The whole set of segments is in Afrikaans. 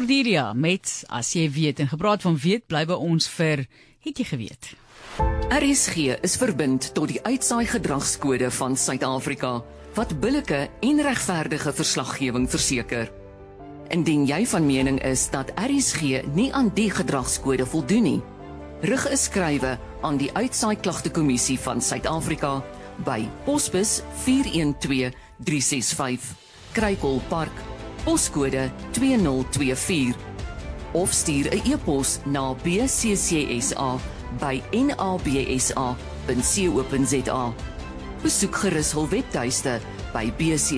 Cordelia met As jy weet, en gepraat van weet, bly by ons vir Het jy geweet? RSG is verbind tot die uitsaai gedragskode van Suid-Afrika, wat billike en regverdige verslaggewing verseker. Indien jy van mening is dat RSG nie aan die gedragskode voldoen nie, rig 'n skrywe aan die Uitsaai Klagtekommissie van Suid-Afrika by Posbus 412365, Kruikolpark, poskode 2024, of stuur 'n e-pos na bccsa@nabsa.co.za. Besoek gerus hul webtuiste by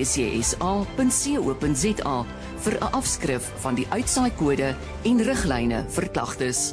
bccsa.co.za vir 'n afskrif van die uitsaaikode en riglyne vir klagtes.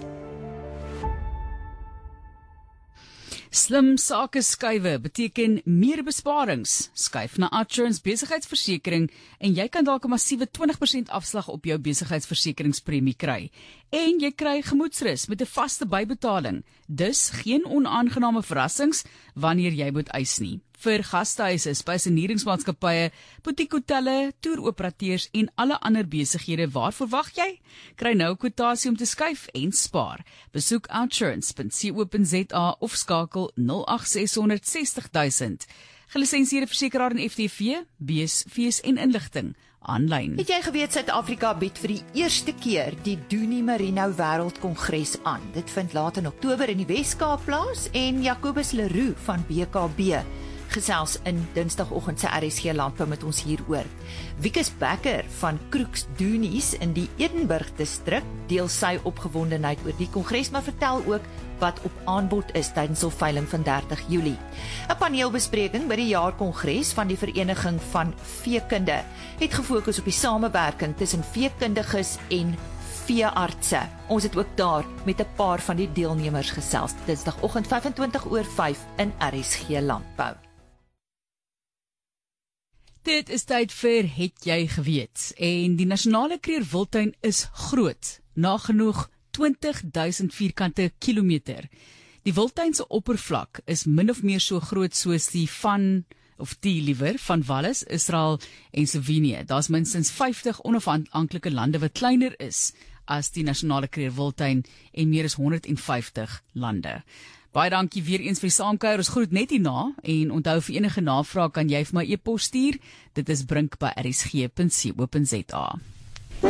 Slim sake skuive beteken meer besparings. Skuif na Outsurance besigheidsversekering en jy kan dalk 'n massiewe 20% afslag op jou besigheidsversekeringspremie kry. En jy kry gemoedsrus met 'n vaste bybetaling. Dus geen onaangename verrassings wanneer jy moet eis nie. Vir gastehuise, spesieneringsmaatskappye, butiek-hotelle, toeroperateurs en alle ander besighede, waarvoor wag jy? Kry nou 'n kwotasie om te skuif en spaar. Besoek outsurance.co.za of skakel 0860 60000. Gelisensieerde versekeraar en FTV, fees en inligting aanlyn. Het jy geweet Suid-Afrika bied vir die eerste keer die Doenie Marino Wêreldkongres aan? Dit vind laat in Oktober in die Wes-Kaap plaas en Jacobus Leroux van BKB gesels in Dinsdagoggend se RSG Landbou met ons hieroor. Wikus Becker van Kroeks Doenies in die Edenburg distrik deel sy opgewondenheid oor die kongres, maar vertel ook wat op aanbod is tydens hul veiling van 30 Julie. 'n Paneelbespreking by die jaarkongres van die Vereniging van Veekunde het gefokus op die samewerking tussen veekundiges en veeartse. Ons het ook daar met 'n paar van die deelnemers gesels. Dinsdagoggend 5:25 in RSG Landbou. Dit is tyd vir Het jy geweet? En die nasionale kreerwiltuin is groot, nagenoeg 20.000 vierkante kilometer. Die wildtuin se oppervlak is min of meer so groot soos die van Wallis, Israel en Slovenië. Daar's minstens 50 onafhanklike lande wat kleiner is as die nasionale kreerwiltuin en meer as 150 lande. Baie dankie weer eens vir die saamkuier. Ons groet net hierna en onthou vir enige navraag kan jy vir my e-pos stuur. Dit is brink@rsg.co.za.